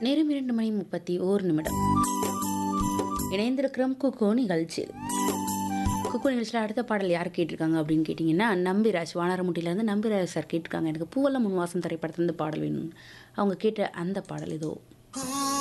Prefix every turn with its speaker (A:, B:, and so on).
A: நேரம் 2:31 இணைந்திருக்கிறோம் குக்கோ நிகழ்ச்சியில். குக்கோ நிகழ்ச்சியில் அடுத்த பாடல் யார் கேட்டிருக்காங்க அப்படின்னு கேட்டிங்கன்னா, நம்பிராஜ் வானரமுட்டியிலேருந்து நம்பிராஜ் சார் கேட்டிருக்காங்க. எனக்கு பூவெல்லாம் முன் வாசம் திரைப்படத்துலேருந்து பாடல் வேணும். அவங்க கேட்ட அந்த பாடல் இதோ.